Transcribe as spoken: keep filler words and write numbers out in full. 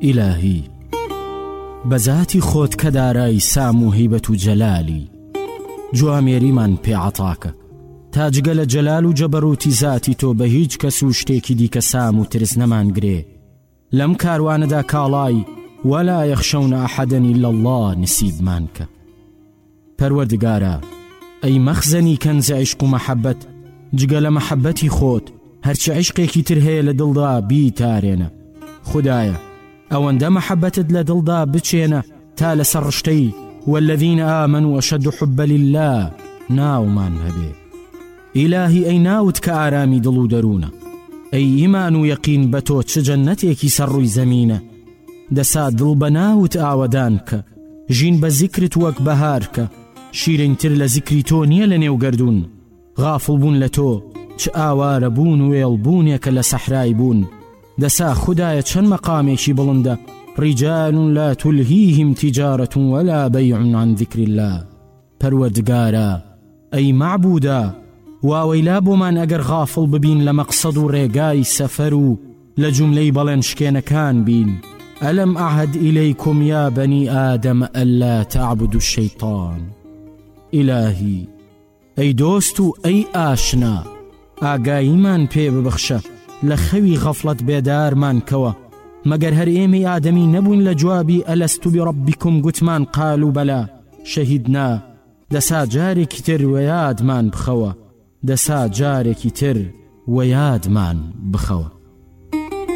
ئیلاهی بەزاتی خۆت کە دارای سام و هەیبەت و جەلالی جوامێریمان پێعەتاکە تا جگە لە جەلال و جەبەروتی زاتی تۆ بە هیچ کەس و شتێکی دیکە سام و ترس نەمانگرێ لەم کاروانەدا کاڵای ولا یەخشەونە ئەحەدەن ئیلا الله نسیبمان کە. پەروەردگارە ئەی مەخزەنی کەنزە عیشق و مەحەبەت جگە لە مەحەبەتی خۆت هەرچی عیشقێکی تر هەیە لە دڵدا بیتارێنە. خودایە ئەوەندە مەحەبەتت لە دڵدا بچێنە تا لەسەر ڕشتەی والذین آمنوا أشد حبا لله ناومان هەبێ. ئیلاهی ئەی ناوت کە ئارامی دڵ و دەروونە، ئەی ئیمان و یەقین بە تۆ چ جەننەتێکی سەر ڕووی زەمینە. دەسا دڵ بە ناوت ئاوەدان کە ژین بە زیکرت وەک بەهار کە شیرینتر لە زیکری تۆ نییە لە نێو گەردون. غافڵ بوون لە تۆ چ ئاوارە بوون و وێڵ بوونێکە لە سەحرای بوون. دەسا خودایە چەند مەقامێکی بڵندە رجال لا تلهيهم تجارة ولا بيع عن ذكر الله. پەروەردگارە ئەی معبوودە واوەیلا بۆمان ئەگەر غافڵ ببین لە مەقسەد و ڕێگای سەفەر و لە جوملەی بەڵێن شکێنەکان بین. ئەلم ئەعهد ئیلەیکم یا بەنی ئادەم ئەللا تعبدوا الشەیطان. ئیلاهی ئەی دۆست و ئەی ئاشنا ئاگاییمان پێ ببەخشە لە خەوی غەفڵەت بێدارمان کەوە مەگەر هەر ئێمەی ئادەمی نەبوون لە جوابی ئەلەستو بڕەبیکم گوتمان قال و بەلا شەهیدنا. دەسا جارێکی تر وەیادمان بخەوە دەسا جارێکی تر وەیادمان بخەوە.